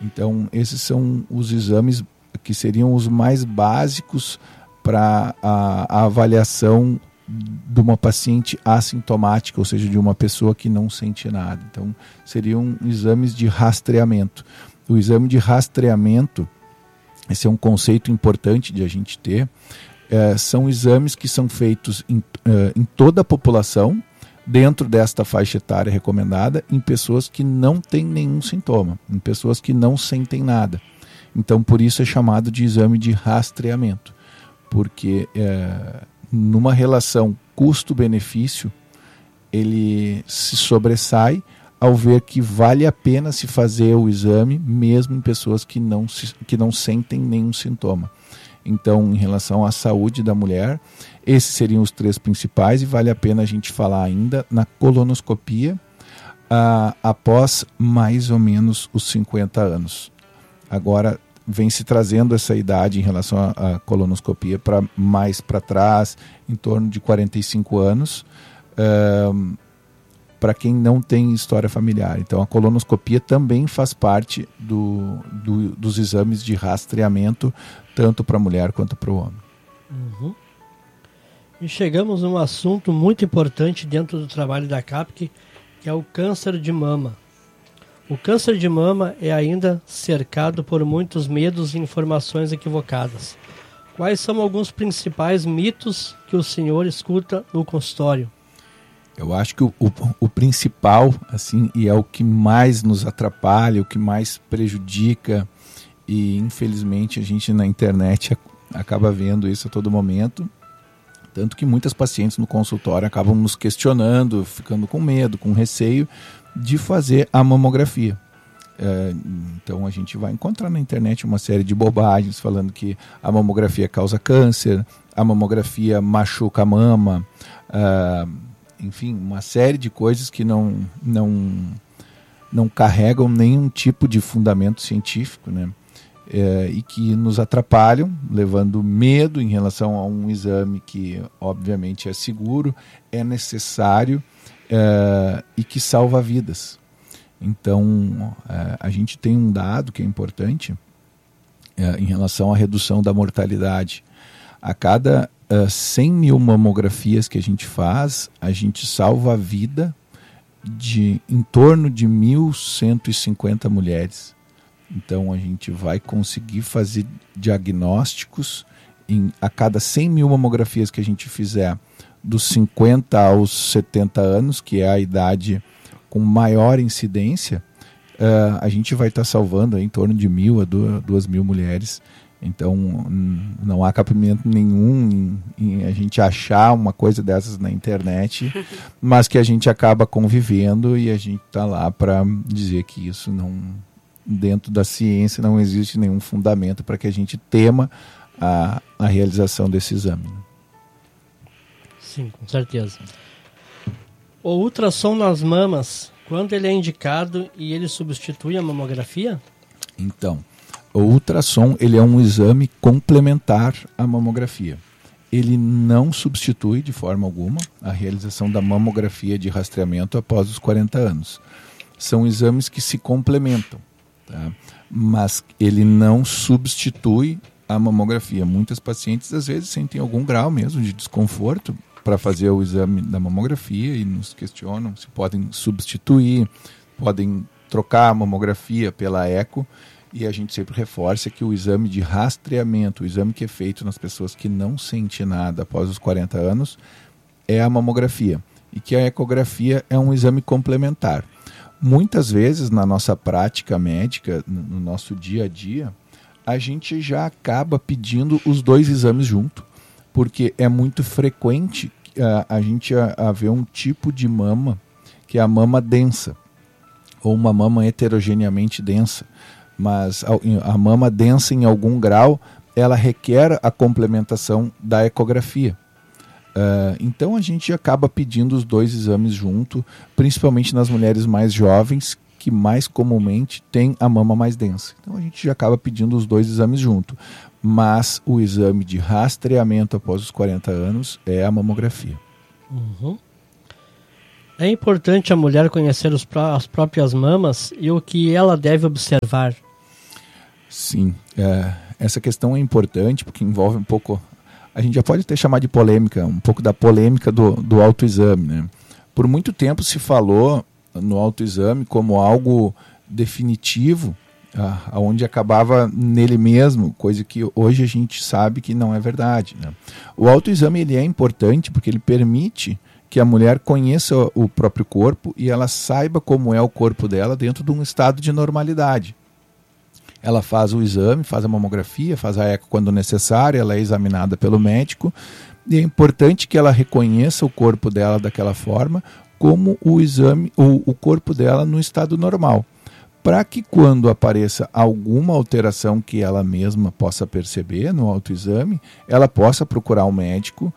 Então, esses são os exames que seriam os mais básicos para a avaliação de uma paciente assintomática, ou seja, de uma pessoa que não sente nada. Então, seriam exames de rastreamento. O exame de rastreamento, esse é um conceito importante de a gente ter, são exames que são feitos em toda a população, dentro desta faixa etária recomendada, em pessoas que não têm nenhum sintoma, em pessoas que não sentem nada. Então, por isso é chamado de exame de rastreamento, porque numa relação custo-benefício, ele se sobressai ao ver que vale a pena se fazer o exame, mesmo em pessoas que não sentem nenhum sintoma. Então, em relação à saúde da mulher, esses seriam os 3 principais, e vale a pena a gente falar ainda na colonoscopia após mais ou menos os 50 anos. Agora, vem se trazendo essa idade em relação à colonoscopia para mais para trás, em torno de 45 anos, para quem não tem história familiar. Então, a colonoscopia também faz parte dos exames de rastreamento, tanto para a mulher quanto para o homem. Uhum. E chegamos a um assunto muito importante dentro do trabalho da CAPC, que é o câncer de mama. O câncer de mama é ainda cercado por muitos medos e informações equivocadas. Quais são alguns principais mitos que o senhor escuta no consultório? Eu acho que o principal, assim, e é o que mais nos atrapalha, o que mais prejudica, e infelizmente a gente na internet acaba vendo isso a todo momento, tanto que muitas pacientes no consultório acabam nos questionando, ficando com medo, com receio de fazer a mamografia. Então a gente vai encontrar na internet uma série de bobagens falando que a mamografia causa câncer, a mamografia machuca a mama, enfim, uma série de coisas que não carregam nenhum tipo de fundamento científico, né? E que nos atrapalham, levando medo em relação a um exame que obviamente é seguro, é necessário e que salva vidas. Então, a gente tem um dado que é importante em relação à redução da mortalidade. A cada 100 mil mamografias que a gente faz, a gente salva a vida de em torno de 1.150 mulheres. Então, a gente vai conseguir fazer diagnósticos a cada 100 mil mamografias que a gente fizer, dos 50 aos 70 anos, que é a idade com maior incidência, a gente vai estar salvando em torno de 1.000 a 2.000 mulheres. Então, não há cabimento nenhum em a gente achar uma coisa dessas na internet, mas que a gente acaba convivendo, e a gente está lá para dizer que isso não, dentro da ciência, não existe nenhum fundamento para que a gente tema a realização desse exame. Sim, com certeza. O ultrassom nas mamas, quando ele é indicado e ele substitui a mamografia? Então, o ultrassom, ele é um exame complementar à mamografia. Ele não substitui de forma alguma a realização da mamografia de rastreamento após os 40 anos. São exames que se complementam, tá? Mas ele não substitui a mamografia. Muitas pacientes às vezes sentem algum grau mesmo de desconforto para fazer o exame da mamografia e nos questionam se podem substituir, podem trocar a mamografia pela eco, e a gente sempre reforça que o exame de rastreamento, o exame que é feito nas pessoas que não sentem nada após os 40 anos, é a mamografia, e que a ecografia é um exame complementar. Muitas vezes na nossa prática médica, no nosso dia a dia, a gente já acaba pedindo os 2 exames junto, porque é muito frequente a gente ver um tipo de mama, que é a mama densa, ou uma mama heterogeneamente densa. Mas a mama densa, em algum grau, ela requer a complementação da ecografia. Então a gente acaba pedindo os 2 exames junto, principalmente nas mulheres mais jovens, que mais comumente têm a mama mais densa. Então a gente já acaba pedindo os 2 exames junto. Mas o exame de rastreamento após os 40 anos é a mamografia. Uhum. É importante a mulher conhecer as próprias mamas e o que ela deve observar. Sim, essa questão é importante porque envolve um pouco, a gente já pode até chamar de polêmica, um pouco da polêmica do autoexame, né? Por muito tempo se falou no autoexame como algo definitivo, onde acabava nele mesmo, coisa que hoje a gente sabe que não é verdade, né? O autoexame ele é importante porque ele permite que a mulher conheça o próprio corpo e ela saiba como é o corpo dela dentro de um estado de normalidade. Ela faz o exame, faz a mamografia, faz a eco quando necessário, ela é examinada pelo médico e é importante que ela reconheça o corpo dela daquela forma como o exame, o corpo dela no estado normal, para que quando apareça alguma alteração que ela mesma possa perceber no autoexame, ela possa procurar um médico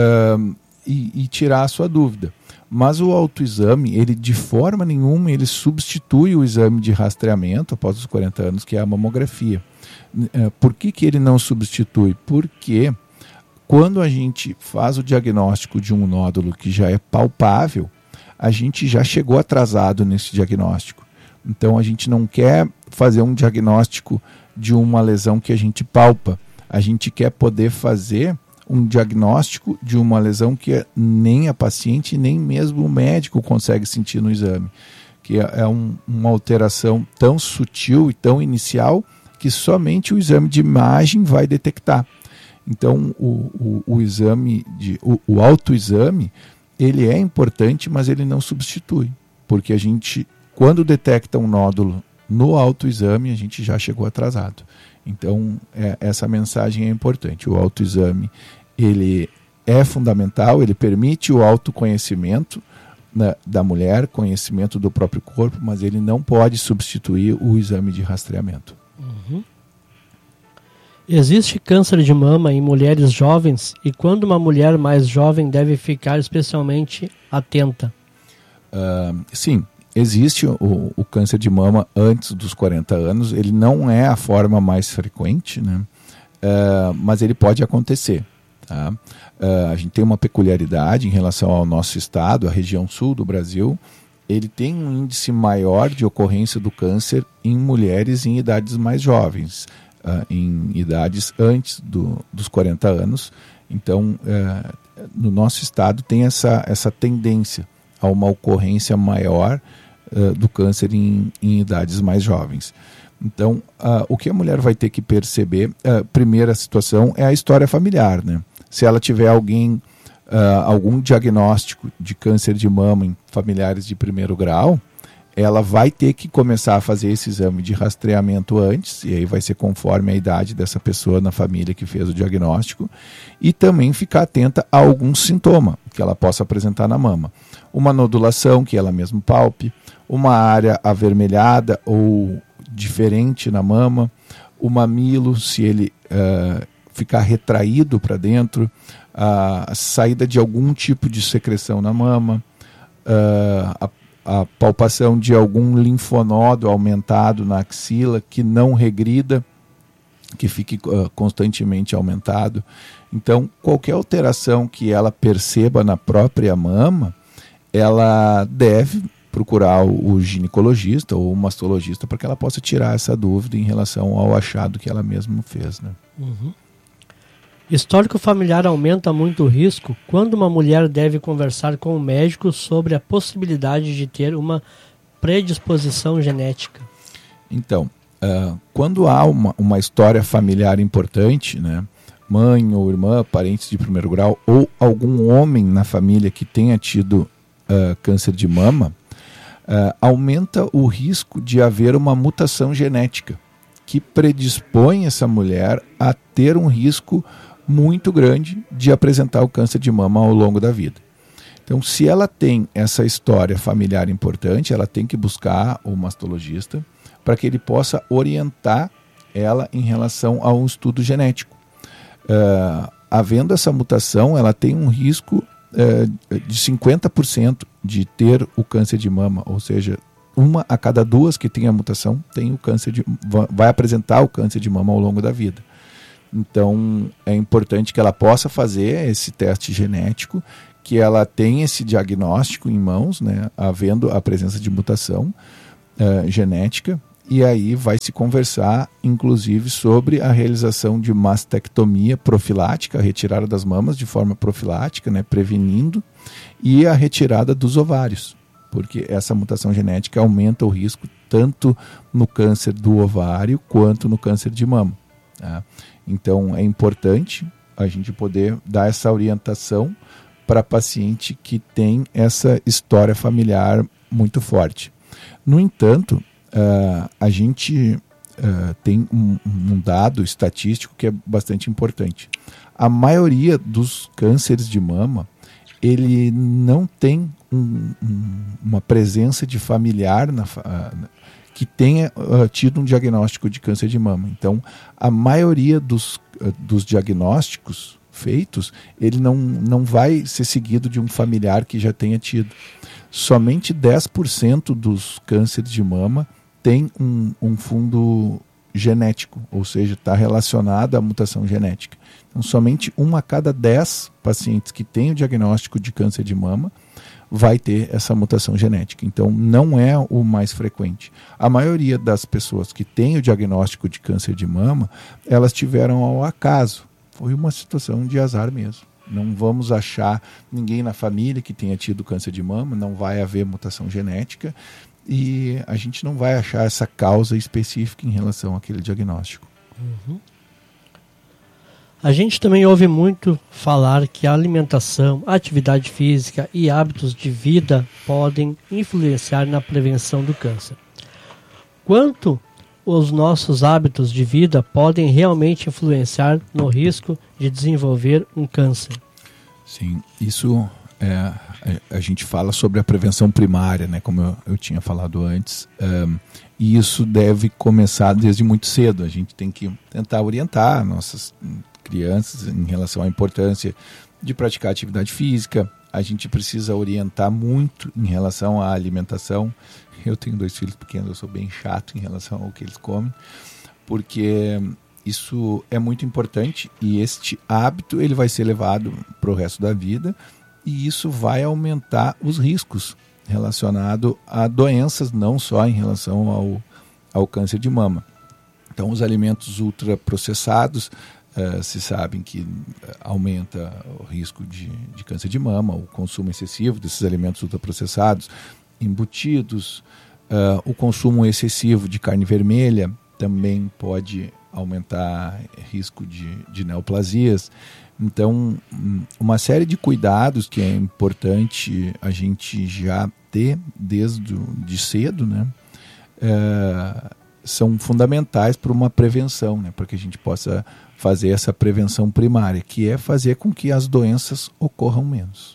e tirar a sua dúvida. Mas o autoexame, ele de forma nenhuma, ele substitui o exame de rastreamento após os 40 anos, que é a mamografia. Por que ele não substitui? Porque quando a gente faz o diagnóstico de um nódulo que já é palpável, a gente já chegou atrasado nesse diagnóstico. Então a gente não quer fazer um diagnóstico de uma lesão que a gente palpa. A gente quer poder fazer um diagnóstico de uma lesão que nem a paciente, nem mesmo o médico consegue sentir no exame. Que é uma alteração tão sutil e tão inicial que somente o exame de imagem vai detectar. Então o exame, o autoexame, ele é importante, mas ele não substitui. Porque a gente, quando detecta um nódulo no autoexame, a gente já chegou atrasado. Então, essa mensagem é importante. O autoexame, ele é fundamental, ele permite o autoconhecimento da mulher, conhecimento do próprio corpo, mas ele não pode substituir o exame de rastreamento. Uhum. Existe câncer de mama em mulheres jovens e quando uma mulher mais jovem deve ficar especialmente atenta? Sim. Existe o câncer de mama antes dos 40 anos, ele não é a forma mais frequente, né? Mas ele pode acontecer. Tá? A gente tem uma peculiaridade em relação ao nosso estado, a região sul do Brasil, ele tem um índice maior de ocorrência do câncer em mulheres em idades mais jovens, em idades antes dos 40 anos. Então, no nosso estado tem essa tendência a uma ocorrência maior do câncer em idades mais jovens. Então, o que a mulher vai ter que perceber, primeira situação, é a história familiar, né? Se ela tiver algum diagnóstico de câncer de mama em familiares de primeiro grau, ela vai ter que começar a fazer esse exame de rastreamento antes, e aí vai ser conforme a idade dessa pessoa na família que fez o diagnóstico, e também ficar atenta a algum sintoma que ela possa apresentar na mama. Uma nodulação que ela mesma palpe, uma área avermelhada ou diferente na mama, o mamilo, se ele ficar retraído para dentro, a saída de algum tipo de secreção na mama, a palpação de algum linfonodo aumentado na axila que não regrida, que fique constantemente aumentado. Então, qualquer alteração que ela perceba na própria mama, ela deve procurar o ginecologista ou o mastologista para que ela possa tirar essa dúvida em relação ao achado que ela mesma fez, né? Uhum. Histórico familiar aumenta muito o risco quando uma mulher deve conversar com o médico sobre a possibilidade de ter uma predisposição genética. Então, quando há uma história familiar importante, né, mãe ou irmã, parentes de primeiro grau, ou algum homem na família que tenha tido câncer de mama, aumenta o risco de haver uma mutação genética que predispõe essa mulher a ter um risco muito grande de apresentar o câncer de mama ao longo da vida. Então, se ela tem essa história familiar importante, ela tem que buscar o mastologista para que ele possa orientar ela em relação a um estudo genético. Havendo essa mutação, ela tem um risco de 50% de ter o câncer de mama, ou seja, uma a cada duas que tem a mutação tem o câncer vai apresentar o câncer de mama ao longo da vida. Então, é importante que ela possa fazer esse teste genético, que ela tenha esse diagnóstico em mãos, né, havendo a presença de mutação genética, E aí vai se conversar, inclusive, sobre a realização de mastectomia profilática, a retirada das mamas de forma profilática, né, prevenindo, e a retirada dos ovários, porque essa mutação genética aumenta o risco tanto no câncer do ovário quanto no câncer de mama. Tá? Então é importante a gente poder dar essa orientação para paciente que tem essa história familiar muito forte. No entanto, a gente tem um dado estatístico que é bastante importante. A maioria dos cânceres de mama, ele não tem uma presença de familiar que tenha tido um diagnóstico de câncer de mama. Então, a maioria dos diagnósticos feitos, ele não vai ser seguido de um familiar que já tenha tido. Somente 10% dos cânceres de mama tem um fundo genético, ou seja, está relacionado à mutação genética. Então, somente 1 a cada 10 pacientes que têm o diagnóstico de câncer de mama vai ter essa mutação genética. Então, não é o mais frequente. A maioria das pessoas que têm o diagnóstico de câncer de mama, elas tiveram ao acaso. Foi uma situação de azar mesmo. Não vamos achar ninguém na família que tenha tido câncer de mama, não vai haver mutação genética e a gente não vai achar essa causa específica em relação àquele diagnóstico. Uhum. A gente também ouve muito falar que a alimentação, a atividade física e hábitos de vida podem influenciar na prevenção do câncer. Quanto os nossos hábitos de vida podem realmente influenciar no risco de desenvolver um câncer? Sim, isso a gente fala sobre a prevenção primária, né, como eu tinha falado antes, e isso deve começar desde muito cedo. A gente tem que tentar orientar nossas crianças em relação à importância de praticar atividade física. A gente precisa orientar muito em relação à alimentação. Eu tenho 2 filhos pequenos, eu sou bem chato em relação ao que eles comem, porque isso é muito importante e este hábito ele vai ser levado para o resto da vida e isso vai aumentar os riscos relacionados a doenças, não só em relação ao câncer de mama. Então, os alimentos ultraprocessados se sabem que aumenta o risco de câncer de mama, o consumo excessivo desses alimentos ultraprocessados, embutidos, o consumo excessivo de carne vermelha também pode aumentar risco de neoplasias. Então, uma série de cuidados que é importante a gente já ter desde cedo, né, são fundamentais para uma prevenção, né, para que a gente possa fazer essa prevenção primária, que é fazer com que as doenças ocorram menos.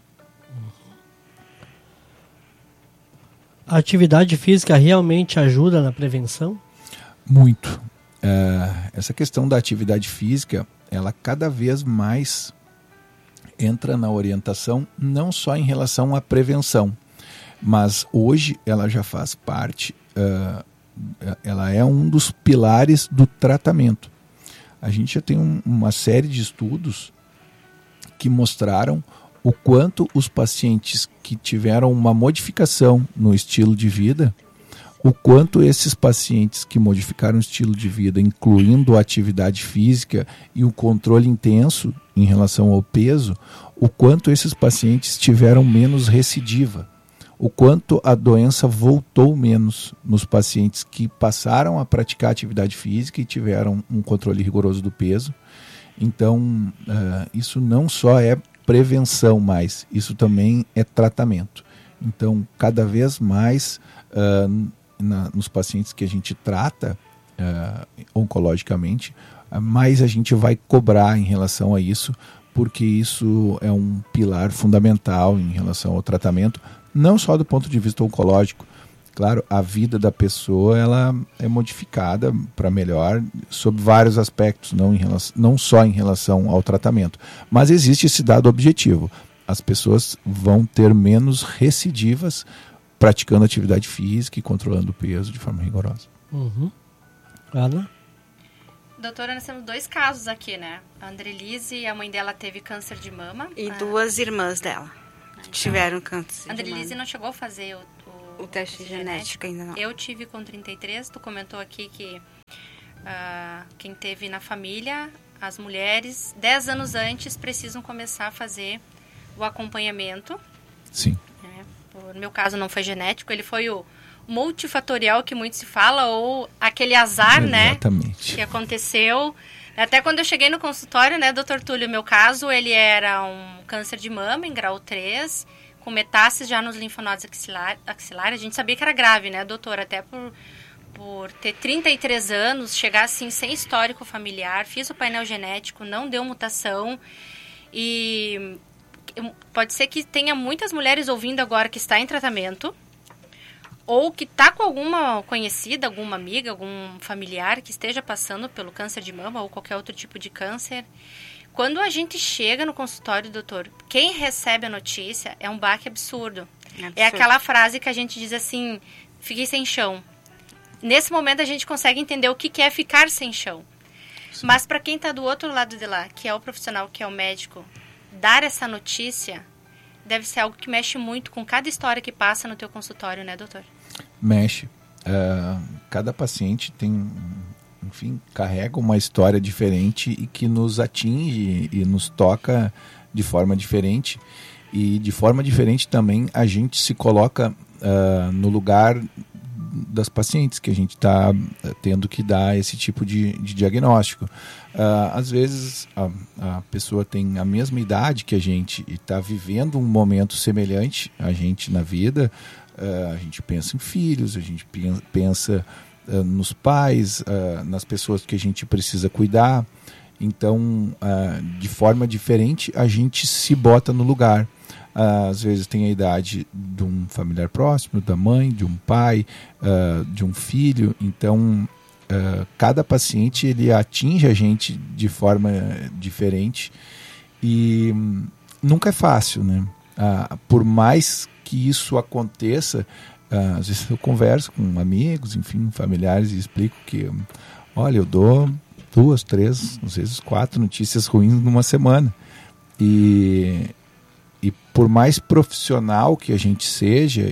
A atividade física realmente ajuda na prevenção? Muito. Essa questão da atividade física, ela cada vez mais entra na orientação, não só em relação à prevenção, mas hoje ela já faz parte, ela é um dos pilares do tratamento. A gente já tem uma série de estudos que mostraram o quanto os pacientes que tiveram uma modificação no estilo de vida, o quanto esses pacientes que modificaram o estilo de vida, incluindo a atividade física e o controle intenso em relação ao peso, o quanto esses pacientes tiveram menos recidiva, o quanto a doença voltou menos nos pacientes que passaram a praticar atividade física e tiveram um controle rigoroso do peso. Então, isso não só é prevenção mais, isso também é tratamento. Então, cada vez mais nos pacientes que a gente trata oncologicamente, mais a gente vai cobrar em relação a isso, porque isso é um pilar fundamental em relação ao tratamento, não só do ponto de vista oncológico. Claro, a vida da pessoa ela é modificada para melhor sob vários aspectos, não só em relação ao tratamento. Mas existe esse dado objetivo. As pessoas vão ter menos recidivas praticando atividade física e controlando o peso de forma rigorosa. Uhum. Ana? Doutora, nós temos 2 casos aqui, né? A Andrelise, a mãe dela teve câncer de mama. E 2 irmãs dela tiveram câncer A de mama. Andrelise não chegou a fazer o O teste genético ainda não. Eu tive com 33, tu comentou aqui que quem teve na família, as mulheres, 10 anos antes, precisam começar a fazer o acompanhamento. Sim. No meu caso não foi genético, ele foi o multifatorial que muito se fala, ou aquele azar, exatamente, né, que aconteceu. Até quando eu cheguei no consultório, né, doutor Túlio, meu caso, ele era um câncer de mama em grau 3, com metástases já nos linfonodos axilares. A gente sabia que era grave, né, doutor? Até por ter 33 anos, chegar assim sem histórico familiar, fiz o painel genético, não deu mutação. E pode ser que tenha muitas mulheres ouvindo agora que está em tratamento, ou que está com alguma conhecida, alguma amiga, algum familiar que esteja passando pelo câncer de mama ou qualquer outro tipo de câncer. Quando a gente chega no consultório, doutor, quem recebe a notícia é um baque absurdo. É aquela frase que a gente diz assim, fiquei sem chão. Nesse momento a gente consegue entender o que é ficar sem chão. Sim. Mas para quem está do outro lado de lá, que é o profissional, que é o médico, dar essa notícia deve ser algo que mexe muito com cada história que passa no teu consultório, né, doutor? Mexe. Cada paciente tem, enfim, carrega uma história diferente e que nos atinge e nos toca de forma diferente. E de forma diferente também a gente se coloca no lugar das pacientes que a gente está tendo que dar esse tipo de diagnóstico. Às vezes a pessoa tem a mesma idade que a gente e está vivendo um momento semelhante a gente na vida. A gente pensa em filhos, a gente pensa nos pais, nas pessoas que a gente precisa cuidar. Então, de forma diferente, a gente se bota no lugar. Às vezes tem a idade de um familiar próximo, da mãe, de um pai, de um filho. Então, cada paciente ele atinge a gente de forma diferente e nunca é fácil, né? Por mais que isso aconteça, às vezes eu converso com amigos, enfim, familiares e explico que, olha, eu dou 2, 3, às vezes 4 notícias ruins numa semana. E por mais profissional que a gente seja,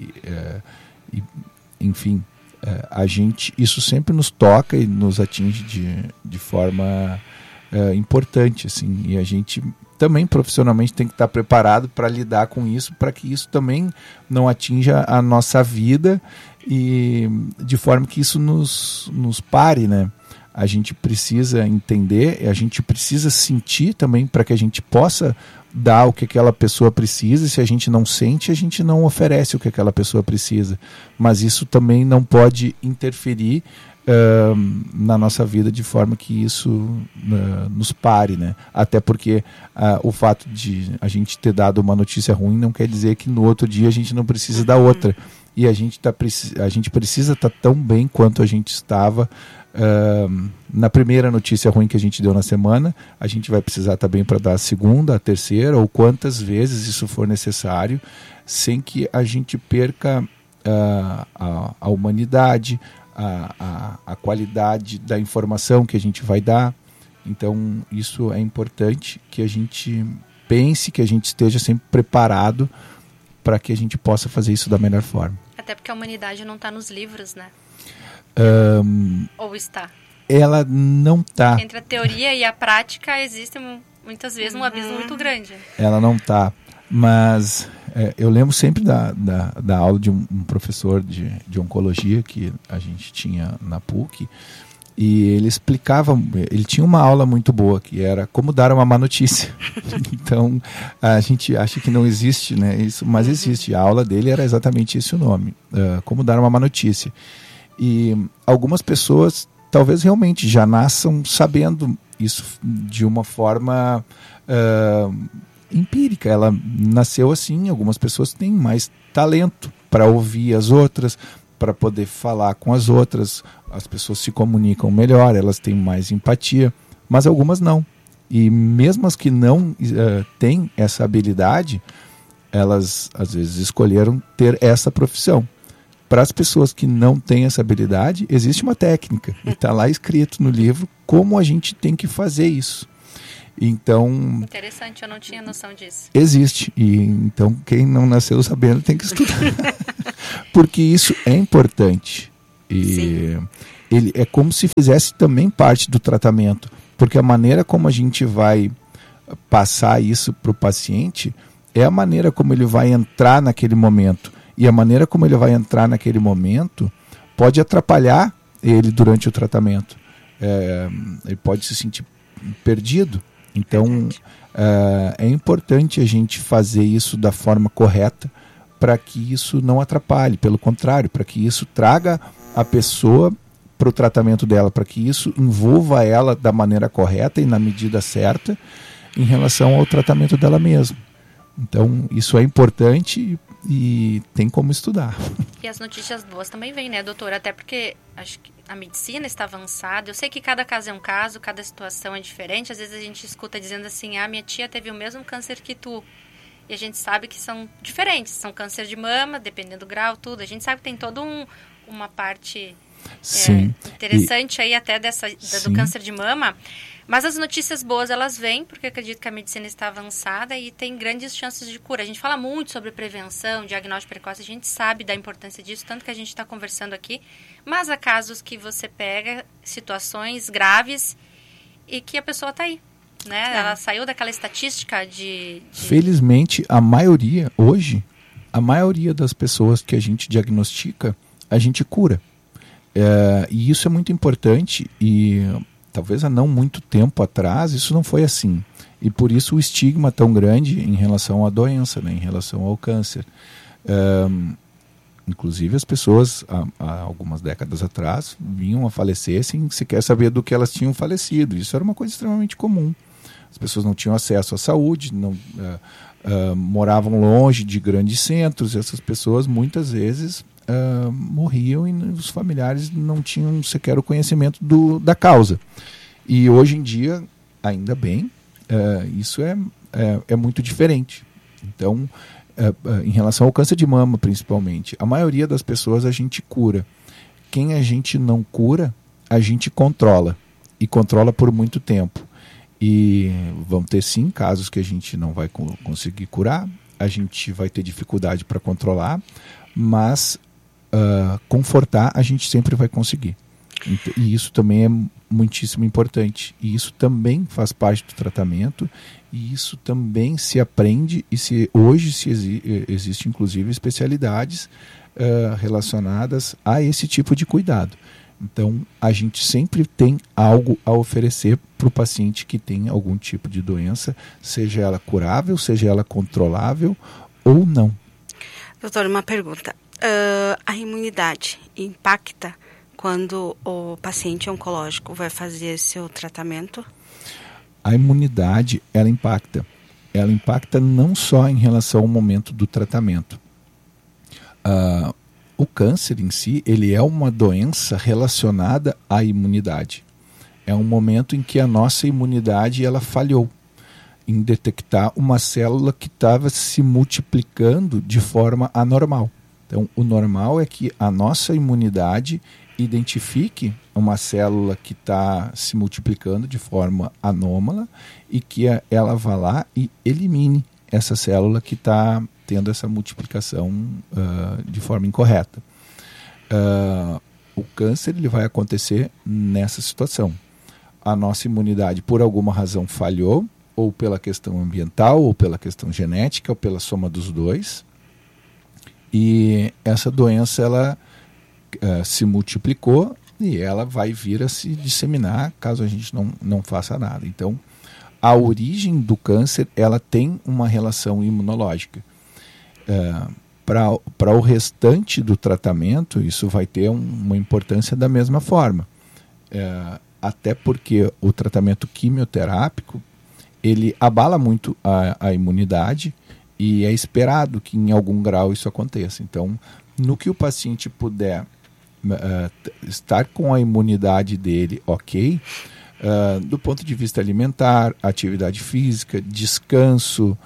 enfim, isso sempre nos toca e nos atinge de forma importante, assim, e a gente também profissionalmente tem que estar preparado para lidar com isso, para que isso também não atinja a nossa vida e de forma que isso nos pare, né? A gente precisa entender, a gente precisa sentir também para que a gente possa dar o que aquela pessoa precisa. Se a gente não sente, a gente não oferece o que aquela pessoa precisa. Mas isso também não pode interferir na nossa vida de forma que isso nos pare, né? Até porque o fato de a gente ter dado uma notícia ruim não quer dizer que no outro dia a gente não precisa da outra. E a gente precisa estar tão bem quanto a gente estava na primeira notícia ruim que a gente deu na semana. A gente vai precisar estar bem para dar a segunda, a terceira, ou quantas vezes isso for necessário, sem que a gente perca a humanidade, a qualidade da informação que a gente vai dar. Então isso é importante que a gente pense, que a gente esteja sempre preparado para que a gente possa fazer isso da melhor forma. Até porque a humanidade não está nos livros, né? Ou está? Ela não está. Entre a teoria e a prática existe muitas vezes um abismo muito grande. Ela não está. Mas eu lembro sempre da aula de um professor de oncologia que a gente tinha na PUC, e ele explicava, ele tinha uma aula muito boa, que era como dar uma má notícia. Então, a gente acha que não existe, né, isso, mas existe. A aula dele era exatamente esse o nome, como dar uma má notícia. E algumas pessoas talvez realmente já nasçam sabendo isso de uma forma empírica. Ela nasceu assim. Algumas pessoas têm mais talento para ouvir as outras, para poder falar com as outras. As pessoas se comunicam melhor, elas têm mais empatia, mas algumas não. E mesmo as que não têm essa habilidade, elas às vezes escolheram ter essa profissão. Para as pessoas que não têm essa habilidade, existe uma técnica, e está lá escrito no livro como a gente tem que fazer isso. Então, interessante, eu não tinha noção disso. Existe, e então quem não nasceu sabendo tem que estudar. Porque isso é importante. E ele é como se fizesse também parte do tratamento. Porque a maneira como a gente vai passar isso para o paciente é a maneira como ele vai entrar naquele momento. E a maneira como ele vai entrar naquele momento pode atrapalhar ele durante o tratamento. Ele pode se sentir perdido. Então, é importante a gente fazer isso da forma correta para que isso não atrapalhe. Pelo contrário, para que isso traga a pessoa para o tratamento dela, para que isso envolva ela da maneira correta e na medida certa em relação ao tratamento dela mesma. Então, isso é importante e tem como estudar. E as notícias boas também vêm, né, doutora? Até porque acho que a medicina está avançada. Eu sei que cada caso é um caso, cada situação é diferente. Às vezes a gente escuta dizendo assim, minha tia teve o mesmo câncer que tu. E a gente sabe que são diferentes. São câncer de mama, dependendo do grau, tudo. A gente sabe que tem toda uma parte interessante aí até do câncer de mama. Mas as notícias boas, elas vêm, porque eu acredito que a medicina está avançada e tem grandes chances de cura. A gente fala muito sobre prevenção, diagnóstico precoce, a gente sabe da importância disso, tanto que a gente está conversando aqui. Mas há casos que você pega situações graves e que a pessoa está aí, né? Ela saiu daquela estatística de... Felizmente, a maioria das pessoas que a gente diagnostica, a gente cura. E isso é muito importante e... Talvez há não muito tempo atrás isso não foi assim. E por isso o estigma tão grande em relação à doença, né, em relação ao câncer. Inclusive as pessoas, há algumas décadas atrás, vinham a falecer sem sequer saber do que elas tinham falecido. Isso era uma coisa extremamente comum. As pessoas não tinham acesso à saúde, moravam longe de grandes centros. E essas pessoas muitas vezes morriam e os familiares não tinham sequer o conhecimento da causa. E hoje em dia, ainda bem, isso é muito diferente. Então, em relação ao câncer de mama, principalmente, a maioria das pessoas a gente cura. Quem a gente não cura, a gente controla. E controla por muito tempo. E vão ter sim casos que a gente não vai conseguir curar, a gente vai ter dificuldade para controlar, mas confortar a gente sempre vai conseguir. E isso também é muitíssimo importante. E isso também faz parte do tratamento. E isso também se aprende. E hoje existe inclusive especialidades relacionadas a esse tipo de cuidado. Então, a gente sempre tem algo a oferecer para o paciente que tem algum tipo de doença, seja ela curável, seja ela controlável ou não. Doutor, uma pergunta. A imunidade impacta quando o paciente oncológico vai fazer seu tratamento? A imunidade, ela impacta. Ela impacta não só em relação ao momento do tratamento. O câncer em si, ele é uma doença relacionada à imunidade. É um momento em que a nossa imunidade ela falhou em detectar uma célula que estava se multiplicando de forma anormal. Então, o normal é que a nossa imunidade identifique uma célula que está se multiplicando de forma anômala e que ela vá lá e elimine essa célula que está tendo essa multiplicação de forma incorreta. O câncer ele vai acontecer nessa situação. A nossa imunidade, por alguma razão, falhou, ou pela questão ambiental, ou pela questão genética, ou pela soma dos dois. E essa doença ela se multiplicou e ela vai vir a se disseminar caso a gente não faça nada. Então, a origem do câncer ela tem uma relação imunológica. Para o restante do tratamento, isso vai ter uma importância da mesma forma. Até porque o tratamento quimioterápico ele abala muito a imunidade e é esperado que em algum grau isso aconteça. Então, no que o paciente puder estar com a imunidade dele ok, do ponto de vista alimentar, atividade física, descanso,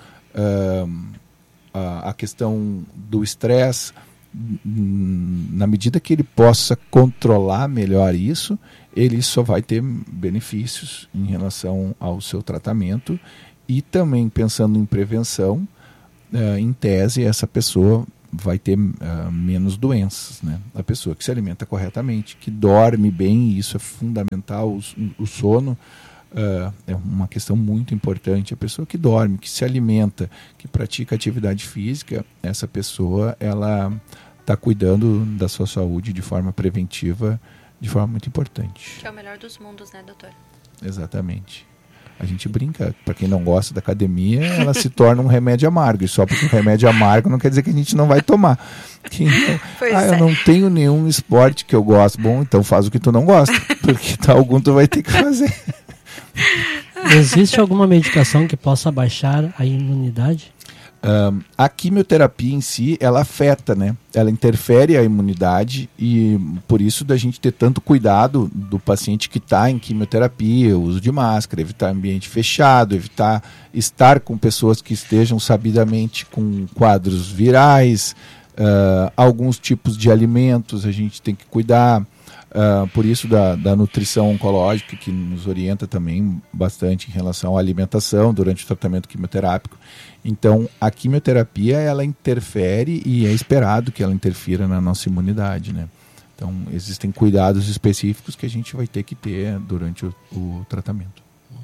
a questão do estresse, na medida que ele possa controlar melhor isso, ele só vai ter benefícios em relação ao seu tratamento e também pensando em prevenção, em tese essa pessoa vai ter menos doenças, né? A pessoa que se alimenta corretamente, que dorme bem, isso é fundamental, o sono é uma questão muito importante. A pessoa que dorme, que se alimenta, que pratica atividade física, essa pessoa ela está cuidando da sua saúde de forma preventiva, de forma muito importante. Que é o melhor dos mundos, né, doutor? Exatamente. A gente brinca, para quem não gosta da academia, ela se torna um remédio amargo. E só porque o remédio amargo não quer dizer que a gente não vai tomar. Eu não tenho nenhum esporte que eu gosto. Bom, então faz o que tu não gosta, porque algum tu vai ter que fazer. Existe alguma medicação que possa baixar a imunidade? A quimioterapia em si, ela afeta, né? Ela interfere a imunidade e por isso da gente ter tanto cuidado do paciente que está em quimioterapia, o uso de máscara, evitar ambiente fechado, evitar estar com pessoas que estejam sabidamente com quadros virais, alguns tipos de alimentos a gente tem que cuidar. Por isso da nutrição oncológica, que nos orienta também bastante em relação à alimentação durante o tratamento quimioterápico. Então, a quimioterapia, ela interfere e é esperado que ela interfira na nossa imunidade, né? Então, existem cuidados específicos que a gente vai ter que ter durante o tratamento.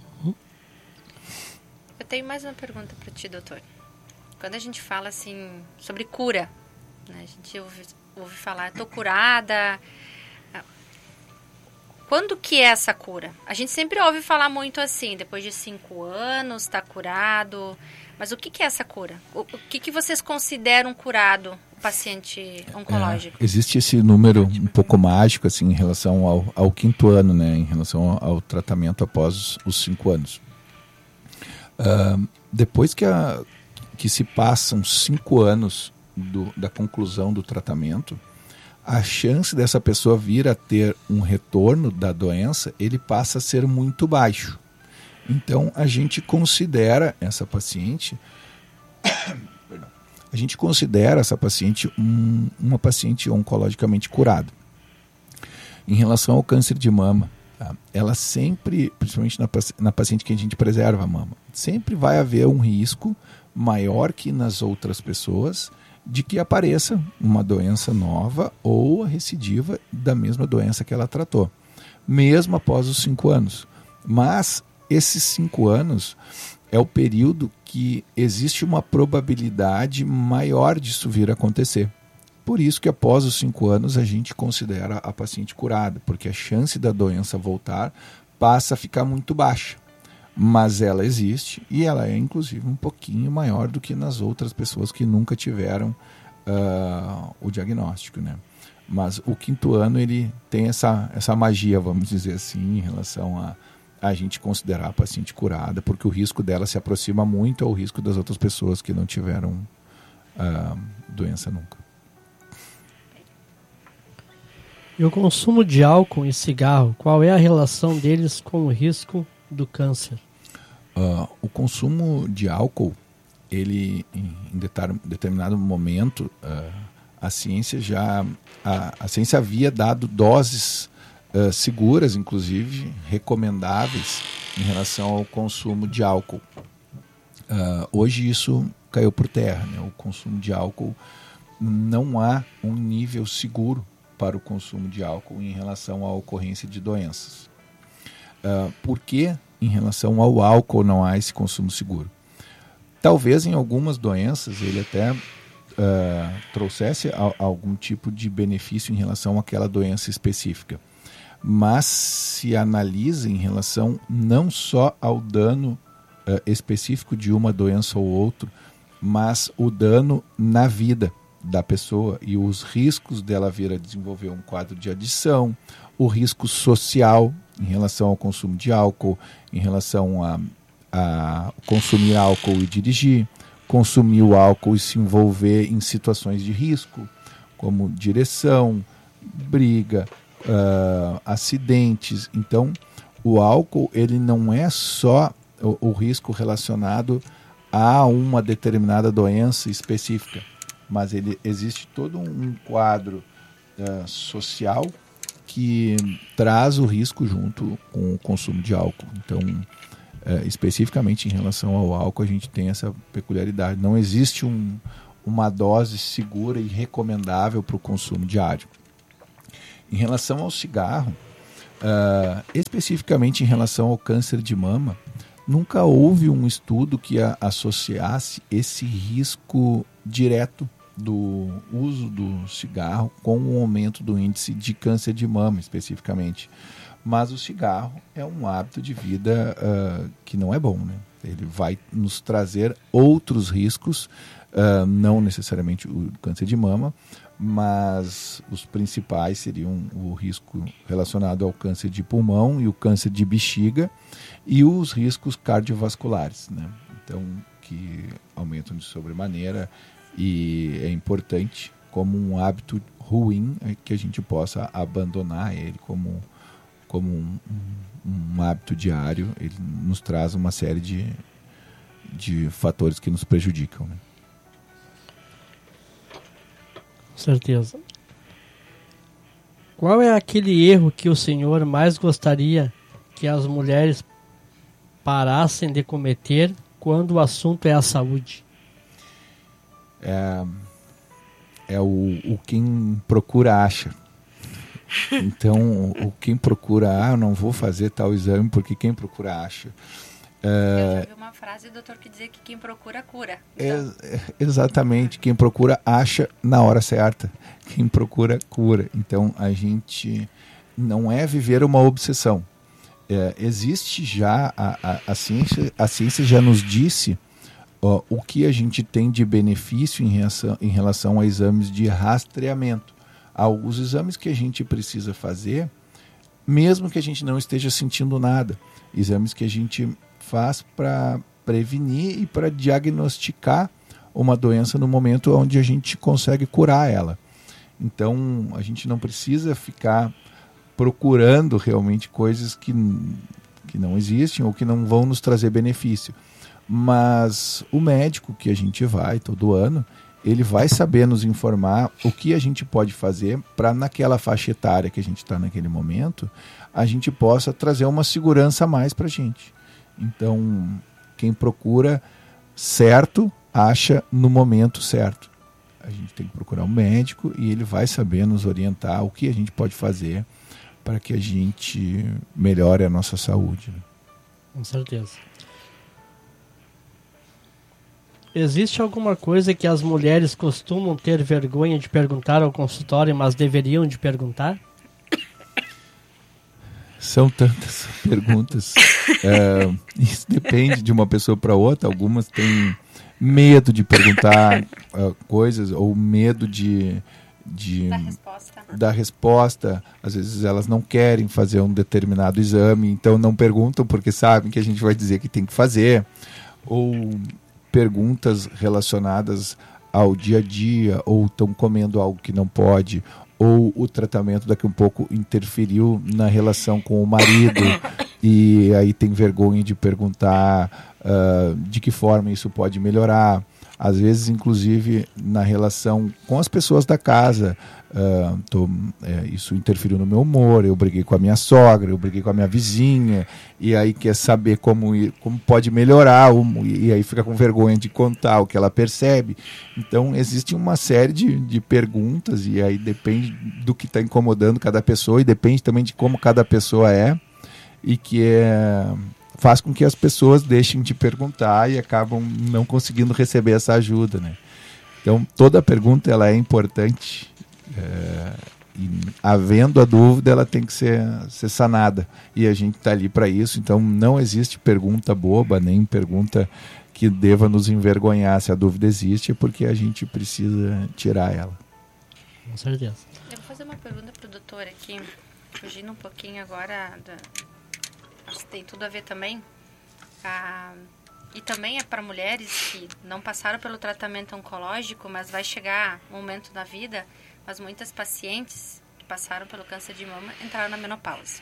Eu tenho mais uma pergunta para ti, doutor. Quando a gente fala assim sobre cura, né? A gente ouve falar, estou curada. Quando que é essa cura? A gente sempre ouve falar muito assim, depois de 5 anos, está curado. Mas o que é essa cura? O que vocês consideram curado o paciente oncológico? Existe esse número um pouco mágico assim, em relação ao 5º ano, né? Em relação ao tratamento após os 5 anos. Depois que se passam 5 anos da conclusão do tratamento, a chance dessa pessoa vir a ter um retorno da doença, ele passa a ser muito baixo. Então, a gente considera essa paciente uma paciente oncologicamente curada. Em relação ao câncer de mama, ela sempre, principalmente na paciente que a gente preserva a mama, sempre vai haver um risco maior que nas outras pessoas de que apareça uma doença nova ou a recidiva da mesma doença que ela tratou, mesmo após os 5 anos. Mas esses 5 anos é o período que existe uma probabilidade maior disso vir a acontecer. Por isso que após os 5 anos a gente considera a paciente curada, porque a chance da doença voltar passa a ficar muito baixa. Mas ela existe e ela é inclusive um pouquinho maior do que nas outras pessoas que nunca tiveram o diagnóstico, né? Mas o 5º ano ele tem essa magia, vamos dizer assim, em relação a gente considerar a paciente curada, porque o risco dela se aproxima muito ao risco das outras pessoas que não tiveram doença nunca. E o consumo de álcool e cigarro, qual é a relação deles com o risco do câncer? O consumo de álcool, ele em determinado momento, a ciência havia dado doses seguras, inclusive recomendáveis em relação ao consumo de álcool. Hoje isso caiu por terra, né? O consumo de álcool, não há um nível seguro para o consumo de álcool em relação à ocorrência de doenças. Por que em relação ao álcool não há esse consumo seguro? Talvez em algumas doenças ele até trouxesse algum tipo de benefício em relação àquela doença específica, mas se analisa em relação não só ao dano específico de uma doença ou outra, mas o dano na vida da pessoa e os riscos dela vir a desenvolver um quadro de adição, o risco social em relação ao consumo de álcool, em relação a consumir álcool e dirigir, consumir o álcool e se envolver em situações de risco, como direção, briga, acidentes. Então, o álcool ele não é só o risco relacionado a uma determinada doença específica, mas existe todo um quadro social que traz o risco junto com o consumo de álcool. Então, especificamente em relação ao álcool, a gente tem essa peculiaridade. Não existe uma dose segura e recomendável para o consumo diário. Em relação ao cigarro, especificamente em relação ao câncer de mama, nunca houve um estudo que associasse esse risco direto do uso do cigarro com o aumento do índice de câncer de mama, especificamente. Mas o cigarro é um hábito de vida que não é bom, né? Ele vai nos trazer outros riscos, não necessariamente o câncer de mama, mas os principais seriam o risco relacionado ao câncer de pulmão e o câncer de bexiga e os riscos cardiovasculares, né? Então, que aumentam de sobremaneira, e é importante, como um hábito ruim, que a gente possa abandonar ele como um hábito diário. Ele nos traz uma série de fatores que nos prejudicam, né? Com certeza. Qual é aquele erro que o senhor mais gostaria que as mulheres parassem de cometer quando o assunto é a saúde? O quem procura acha. Então, o quem procura, eu não vou fazer tal exame porque quem procura acha. Eu já vi uma frase do doutor que dizia que quem procura cura. Então... Exatamente, quem procura acha na hora certa, quem procura cura. Então, a gente não é viver uma obsessão. Existe já, a ciência já nos disse o que a gente tem de benefício em relação a exames de rastreamento. Há alguns exames que a gente precisa fazer, mesmo que a gente não esteja sentindo nada. Exames que a gente faz para prevenir e para diagnosticar uma doença no momento onde a gente consegue curar ela. Então, a gente não precisa ficar procurando realmente coisas que não existem ou que não vão nos trazer benefício. Mas o médico que a gente vai todo ano, ele vai saber nos informar o que a gente pode fazer para, naquela faixa etária que a gente está naquele momento, a gente possa trazer uma segurança a mais para a gente. Então, quem procura certo, acha no momento certo. A gente tem que procurar um médico e ele vai saber nos orientar o que a gente pode fazer para que a gente melhore a nossa saúde. Com certeza. Existe alguma coisa que as mulheres costumam ter vergonha de perguntar ao consultório, mas deveriam de perguntar? São tantas perguntas. Isso depende de uma pessoa para outra. Algumas têm medo de perguntar coisas ou medo da resposta. Às vezes elas não querem fazer um determinado exame, então não perguntam porque sabem que a gente vai dizer que tem que fazer. Ou perguntas relacionadas ao dia a dia, ou estão comendo algo que não pode, ou o tratamento daqui a um pouco interferiu na relação com o marido e aí tem vergonha de perguntar de que forma isso pode melhorar. Às vezes, inclusive, na relação com as pessoas da casa, isso interferiu no meu humor, eu briguei com a minha sogra, eu briguei com a minha vizinha, e aí quer saber como pode melhorar, e aí fica com vergonha de contar o que ela percebe. Então, existe uma série de perguntas, e aí depende do que está incomodando cada pessoa, e depende também de como cada pessoa é, e que faz com que as pessoas deixem de perguntar e acabam não conseguindo receber essa ajuda, né? Então, toda pergunta ela é importante, e havendo a dúvida, ela tem que ser sanada, e a gente está ali para isso. Então, não existe pergunta boba, nem pergunta que deva nos envergonhar. Se a dúvida existe, é porque a gente precisa tirar ela. Com certeza. Eu vou fazer uma pergunta para o doutor aqui, fugindo um pouquinho agora acho que tem tudo a ver também. E também é para mulheres que não passaram pelo tratamento oncológico, mas vai chegar um momento na vida, mas muitas pacientes que passaram pelo câncer de mama entraram na menopausa.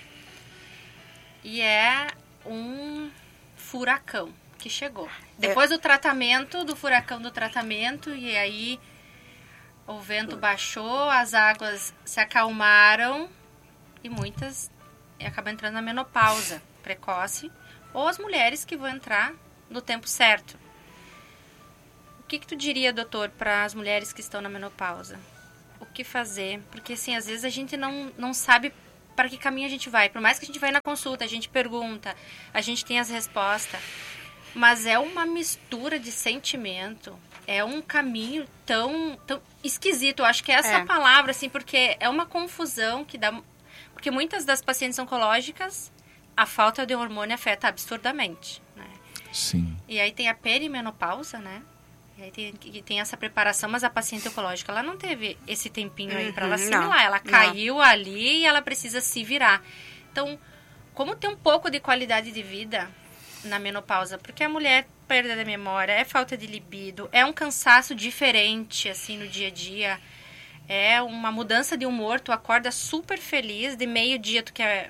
E é um furacão que chegou. Depois do tratamento, do furacão do tratamento, e aí o vento baixou, as águas se acalmaram e muitas acabam entrando na menopausa precoce, ou as mulheres que vão entrar no tempo certo. que tu diria, doutor, para as mulheres que estão na menopausa? O que fazer? Porque, assim, às vezes a gente não sabe para que caminho a gente vai. Por mais que a gente vai na consulta, a gente pergunta, a gente tem as respostas. Mas é uma mistura de sentimento. É um caminho tão esquisito. Eu acho que é essa palavra, assim, porque é uma confusão que dá... Porque muitas das pacientes oncológicas, a falta de hormônio afeta absurdamente, né? Sim. E aí tem a perimenopausa, né? E aí tem essa preparação, mas a paciente oncológica, ela não teve esse tempinho aí para ela assimilar. Ela caiu ali e ela precisa se virar. Então, como ter um pouco de qualidade de vida na menopausa? Porque a mulher, perda da memória, é falta de libido, é um cansaço diferente, assim, no dia a dia. É uma mudança de humor, tu acorda super feliz, de meio-dia tu quer...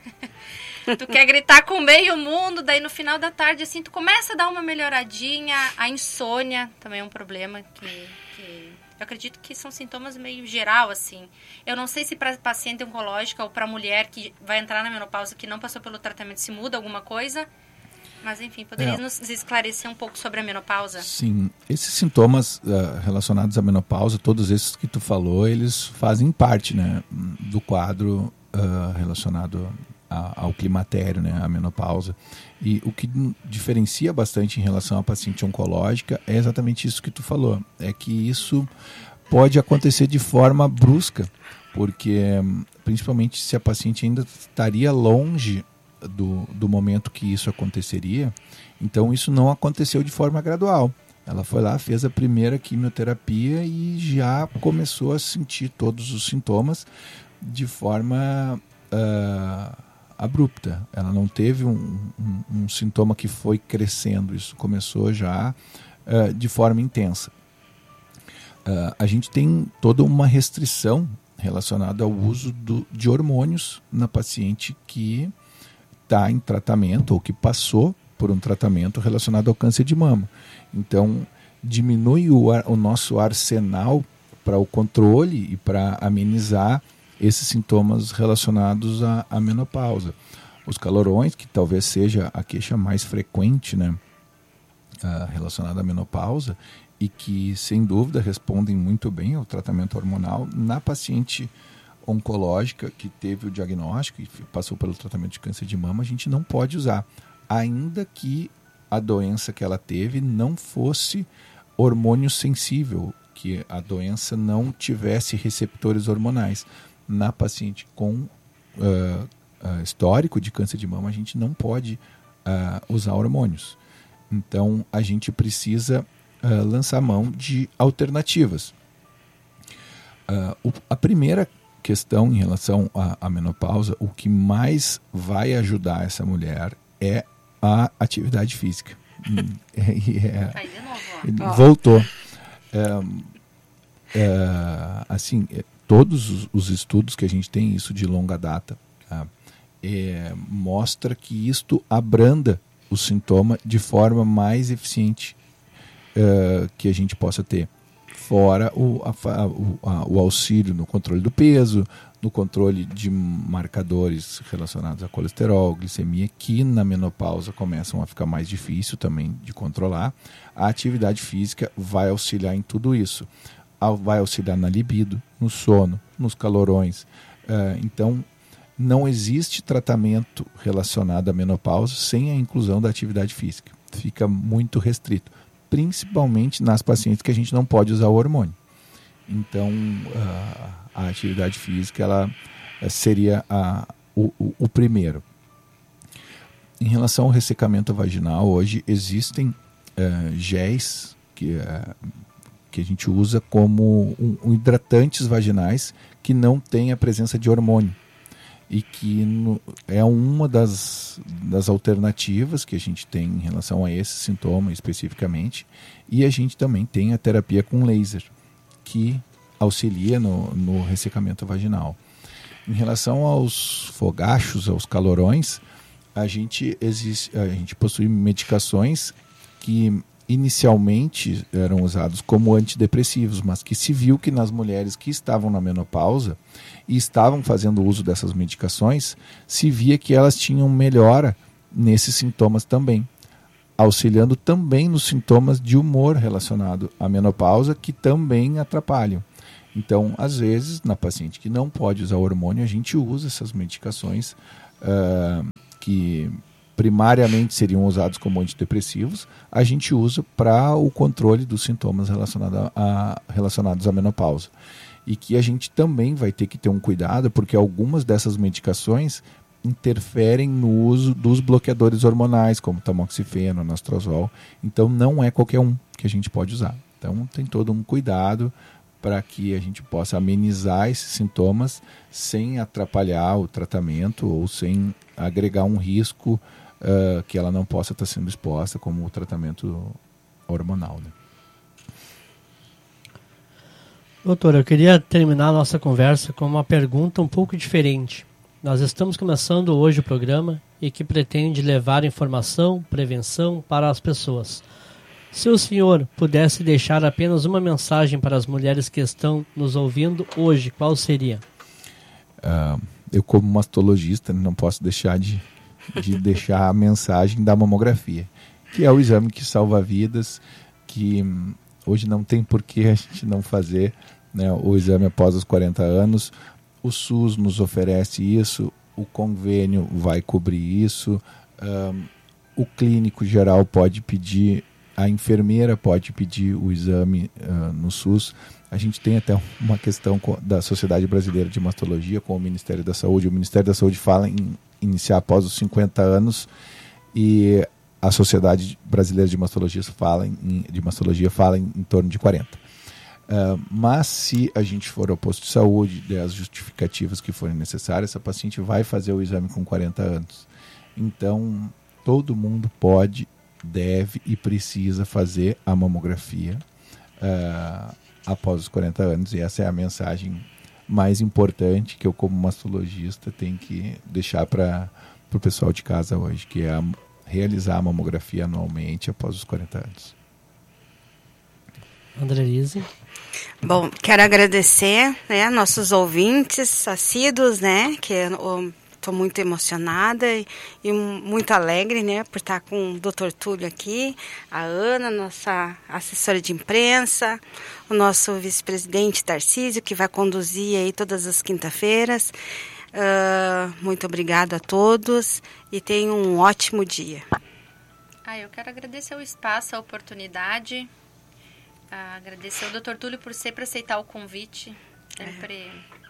Tu quer gritar com meio mundo, daí no final da tarde, assim, tu começa a dar uma melhoradinha. A insônia também é um problema que eu acredito que são sintomas meio geral, assim. Eu não sei se para paciente oncológica ou para mulher que vai entrar na menopausa que não passou pelo tratamento se muda alguma coisa. Mas, enfim, poderia nos esclarecer um pouco sobre a menopausa? Sim, esses sintomas relacionados à menopausa, todos esses que tu falou, eles fazem parte, né, do quadro relacionado ao climatério, né, à menopausa. E o que diferencia bastante em relação à paciente oncológica é exatamente isso que tu falou. É que isso pode acontecer de forma brusca, porque principalmente se a paciente ainda estaria longe do momento que isso aconteceria, então isso não aconteceu de forma gradual. Ela foi lá, fez a primeira quimioterapia e já começou a sentir todos os sintomas de forma abrupta. Ela não teve um sintoma que foi crescendo, isso começou já de forma intensa. A gente tem toda uma restrição relacionada ao uso de hormônios na paciente que está em tratamento ou que passou por um tratamento relacionado ao câncer de mama. Então, diminui o nosso arsenal para o controle e para amenizar esses sintomas relacionados à menopausa. Os calorões, que talvez seja a queixa mais frequente, né, relacionada à menopausa, e que, sem dúvida, respondem muito bem ao tratamento hormonal na paciente oncológica que teve o diagnóstico e passou pelo tratamento de câncer de mama, a gente não pode usar, ainda que a doença que ela teve não fosse hormônio sensível, que a doença não tivesse receptores hormonais. Na paciente com histórico de câncer de mama, a gente não pode usar hormônios. Então, a gente precisa lançar mão de alternativas. A primeira questão em relação à menopausa, o que mais vai ajudar essa mulher é a atividade física. Aí de novo, ó. Voltou. Assim, todos os estudos que a gente tem, isso de longa data, mostra que isto abranda o sintoma de forma mais eficiente que a gente possa ter. Fora o auxílio no controle do peso, no controle de marcadores relacionados a colesterol, glicemia, que na menopausa começam a ficar mais difícil também de controlar. A atividade física vai auxiliar em tudo isso. Vai auxiliar na libido, no sono, nos calorões. Então, não existe tratamento relacionado à menopausa sem a inclusão da atividade física. Fica muito restrito, principalmente nas pacientes que a gente não pode usar o hormônio. Então, a atividade física ela seria o primeiro. Em relação ao ressecamento vaginal, hoje existem géis que a gente usa como hidratantes vaginais que não tem a presença de hormônio e que é uma das alternativas que a gente tem em relação a esse sintoma especificamente. E a gente também tem a terapia com laser, que auxilia no ressecamento vaginal. Em relação aos fogachos, aos calorões, a gente possui medicações que inicialmente eram usados como antidepressivos, mas que se viu que nas mulheres que estavam na menopausa e estavam fazendo uso dessas medicações, se via que elas tinham melhora nesses sintomas também. auxiliando também nos sintomas de humor relacionado à menopausa, que também atrapalham. Então, às vezes, na paciente que não pode usar hormônio, a gente usa essas medicações que primariamente seriam usados como antidepressivos, a gente usa para o controle dos sintomas relacionados à menopausa. E que a gente também vai ter que ter um cuidado, porque algumas dessas medicações interferem no uso dos bloqueadores hormonais, como tamoxifeno, anastrozol. Então, não é qualquer um que a gente pode usar. Então, tem todo um cuidado para que a gente possa amenizar esses sintomas sem atrapalhar o tratamento ou sem agregar um risco que ela não possa estar sendo exposta, como o tratamento hormonal, né? Doutor, eu queria terminar a nossa conversa com uma pergunta um pouco diferente. Nós estamos começando hoje o programa e que pretende levar informação, prevenção para as pessoas. Se o senhor pudesse deixar apenas uma mensagem para as mulheres que estão nos ouvindo hoje, qual seria? Eu, como mastologista, não posso deixar de deixar a mensagem da mamografia, que é o exame que salva vidas, que hoje não tem por que a gente não fazer, né, o exame após os 40 anos. O SUS nos oferece isso, o convênio vai cobrir isso, o clínico geral pode pedir, a enfermeira pode pedir o exame no SUS. A gente tem até uma questão da Sociedade Brasileira de Mastologia com o Ministério da Saúde. O Ministério da Saúde fala em iniciar após os 50 anos e a Sociedade Brasileira de Mastologia fala em torno de 40. Mas se a gente for ao posto de saúde, der as justificativas que forem necessárias, essa paciente vai fazer o exame com 40 anos. Então, todo mundo pode, deve e precisa fazer a mamografia após os 40 anos, e essa é a mensagem mais importante que eu, como mastologista, tenho que deixar para o pessoal de casa hoje, que é realizar a mamografia anualmente após os 40 anos. André Lise. Bom, quero agradecer, né, nossos ouvintes assíduos, né, que estou muito emocionada e muito alegre, né, por estar com o Dr. Túlio aqui, a Ana, nossa assessora de imprensa, o nosso vice-presidente Tarcísio, que vai conduzir aí todas as quinta-feiras. Muito obrigada a todos e tenham um ótimo dia. Eu quero agradecer o espaço, a oportunidade, agradecer ao Dr. Túlio por sempre aceitar o convite, sempre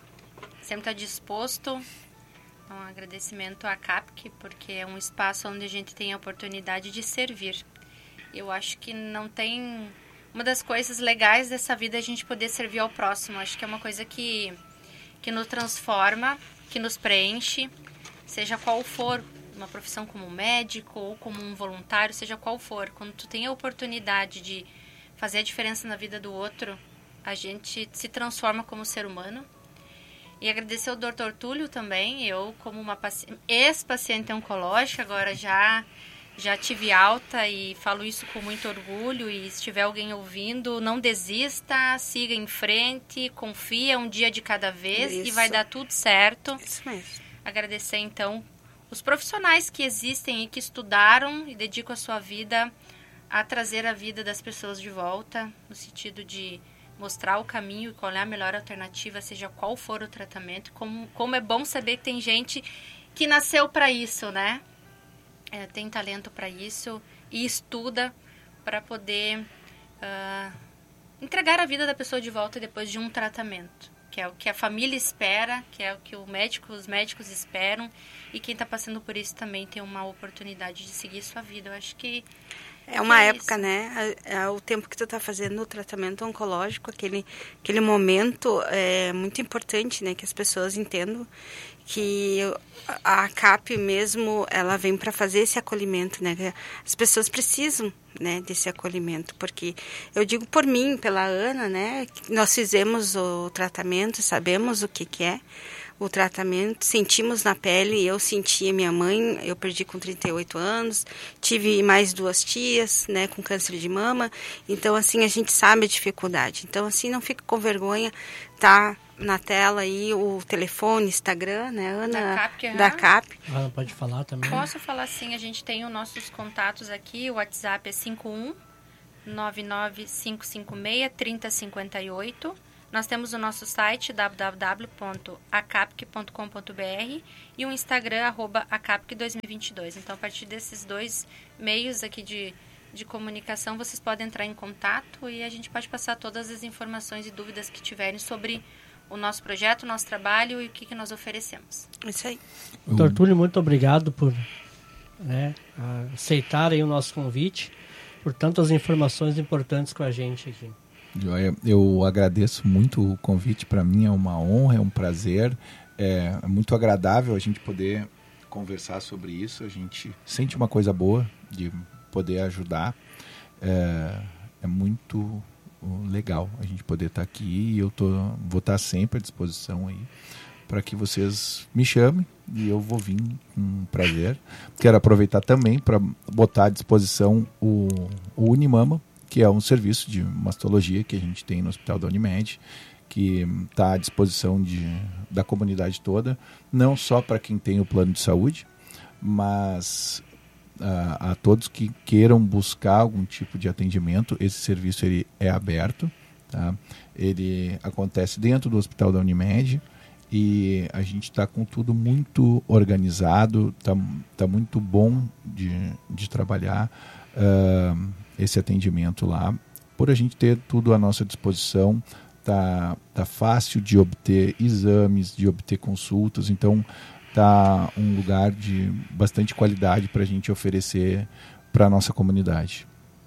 está disposto. Um agradecimento à CAPC, porque é um espaço onde a gente tem a oportunidade de servir. Eu acho que não tem... Uma das coisas legais dessa vida é a gente poder servir ao próximo. Acho que é uma coisa que nos transforma, que nos preenche, seja qual for, uma profissão como médico ou como um voluntário, seja qual for. Quando tu tem a oportunidade de fazer a diferença na vida do outro, a gente se transforma como ser humano. E agradecer ao Dr. Túlio também. Eu, como uma ex-paciente oncológica, agora já tive alta e falo isso com muito orgulho. E se tiver alguém ouvindo, não desista, siga em frente, confia, um dia de cada vez e vai dar tudo certo. Isso mesmo. Agradecer, então, os profissionais que existem e que estudaram e dedicam a sua vida a trazer a vida das pessoas de volta, no sentido de mostrar o caminho e qual é a melhor alternativa, seja qual for o tratamento. Como é bom saber que tem gente que nasceu para isso, né? Tem talento para isso e estuda para poder entregar a vida da pessoa de volta depois de um tratamento, que é o que a família espera, que é o que os médicos esperam, e quem está passando por isso também tem uma oportunidade de seguir sua vida. Eu acho que é uma época, né? É o tempo que tu está fazendo o tratamento oncológico, aquele momento é muito importante, né? Que as pessoas entendam que a CAP mesmo, ela vem para fazer esse acolhimento, né? As pessoas precisam, né, desse acolhimento, porque eu digo por mim, pela Ana, né? Nós fizemos o tratamento, sabemos o que é o tratamento, sentimos na pele. Eu senti a minha mãe, eu perdi com 38 anos, tive mais 2 tias, né, com câncer de mama, então assim, a gente sabe a dificuldade, então assim, não fica com vergonha, tá na tela aí o telefone, Instagram, né, Ana? Da CAP. Ana, pode falar também? Posso falar sim, a gente tem os nossos contatos aqui, o WhatsApp é 51995563058. Nós temos o nosso site www.acapc.com.br e o Instagram @acapc2022. Então, a partir desses dois meios aqui de comunicação, vocês podem entrar em contato e a gente pode passar todas as informações e dúvidas que tiverem sobre o nosso projeto, o nosso trabalho e o que nós oferecemos. Isso aí. Dr. Túlio, muito obrigado por aceitar aí o nosso convite, por tantas informações importantes com a gente aqui. Eu agradeço muito o convite, para mim é uma honra, é um prazer, é muito agradável a gente poder conversar sobre isso, a gente sente uma coisa boa de poder ajudar, é muito legal a gente poder estar aqui e eu vou estar sempre à disposição aí para que vocês me chamem e eu vou vir com prazer. Quero aproveitar também para botar à disposição o Unimama, que é um serviço de mastologia que a gente tem no Hospital da Unimed, que está à disposição da comunidade toda, não só para quem tem o plano de saúde, mas a todos que queiram buscar algum tipo de atendimento. Esse serviço ele é aberto, tá? Ele acontece dentro do Hospital da Unimed e a gente está com tudo muito organizado, tá muito bom de trabalhar esse atendimento lá. Por a gente ter tudo à nossa disposição, tá fácil de obter exames, de obter consultas, então tá um lugar de bastante qualidade para a gente oferecer para a nossa comunidade.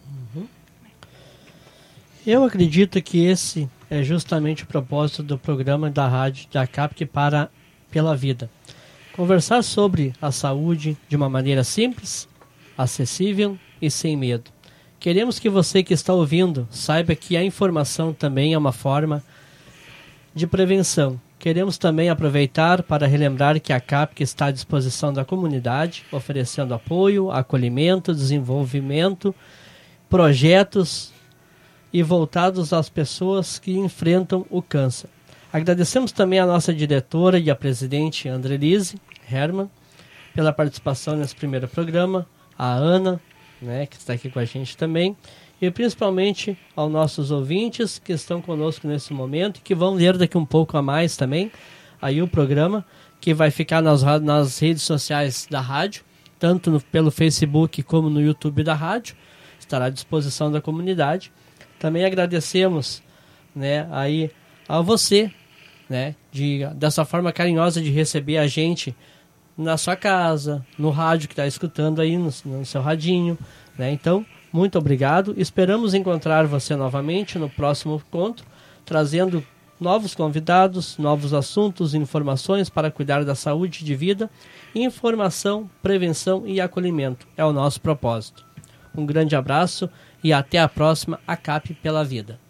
Eu acredito que esse é justamente o propósito do programa da rádio da CAPC pela vida. Conversar sobre a saúde de uma maneira simples, acessível e sem medo. Queremos que você que está ouvindo saiba que a informação também é uma forma de prevenção. Queremos também aproveitar para relembrar que a CAPC está à disposição da comunidade, oferecendo apoio, acolhimento, desenvolvimento, projetos e voltados às pessoas que enfrentam o câncer. Agradecemos também a nossa diretora e a presidente Andrelise Hermann pela participação nesse primeiro programa, a Ana, que está aqui com a gente também, e principalmente aos nossos ouvintes que estão conosco nesse momento e que vão ler daqui um pouco a mais também aí o programa, que vai ficar nas redes sociais da rádio, tanto pelo Facebook como no YouTube da rádio, estará à disposição da comunidade. Também agradecemos aí a você, dessa forma carinhosa de receber a gente na sua casa, no rádio que está escutando aí, no seu radinho, Então, muito obrigado. Esperamos encontrar você novamente no próximo encontro, trazendo novos convidados, novos assuntos e informações para cuidar da saúde de vida. Informação, prevenção e acolhimento é o nosso propósito. Um grande abraço e até a próxima, a CAP pela Vida.